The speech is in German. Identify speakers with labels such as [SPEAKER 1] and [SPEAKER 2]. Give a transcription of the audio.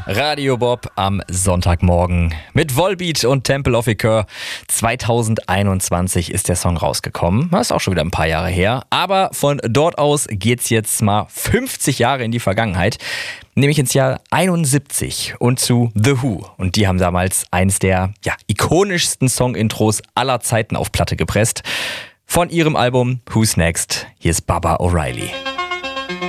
[SPEAKER 1] Radio Bob am Sonntagmorgen mit Volbeat und Temple of Icare. 2021 ist der Song rausgekommen. Das ist auch schon wieder ein paar Jahre her. Aber von dort aus geht's jetzt mal 50 Jahre in die Vergangenheit. Nämlich ins Jahr 71 und zu The Who. Und die haben damals eins der ikonischsten Song-Intros aller Zeiten auf Platte gepresst. Von ihrem Album Who's Next? Hier ist Baba O'Reilly.